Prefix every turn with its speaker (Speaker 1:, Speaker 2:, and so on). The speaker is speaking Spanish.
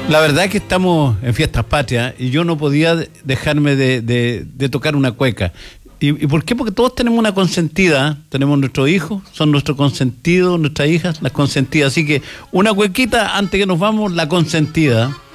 Speaker 1: La verdad es que estamos en Fiestas Patrias y yo no podía dejarme de tocar una cueca. ¿Y por qué? Porque todos tenemos una consentida, tenemos nuestros hijos, son nuestros consentidos, nuestras hijas, las consentidas. Así que una cuequita antes que nos vamos, la consentida.